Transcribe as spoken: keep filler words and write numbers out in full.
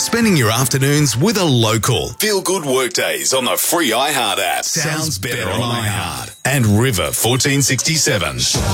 spending your afternoons with a local. Feel good workdays on the free iHeart app. Sounds better on iHeart. And River fourteen sixty-seven.